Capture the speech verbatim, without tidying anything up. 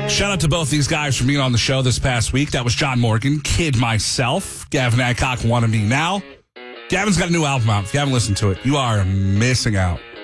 Shout out to both these guys for being on the show this past week. That was John Morgan, Kid Myself, Gavin Adcock, Wanna Be Now. Gavin's got a new album out. If you haven't listened to it, you are missing out.